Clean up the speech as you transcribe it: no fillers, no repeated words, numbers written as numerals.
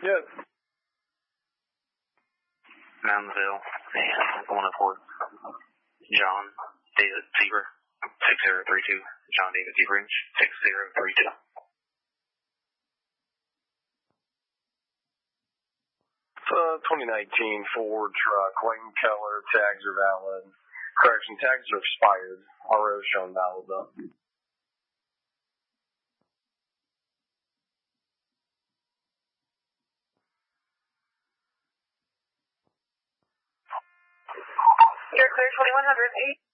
Yes. Moundsville, and I'm going to Fort John David Zebra, 6032. John David Zebra, 6032. 2019 Ford truck, Wayne Keller, tags are valid. Correction, tags are expired. RO shown valid though. You're clear 2100.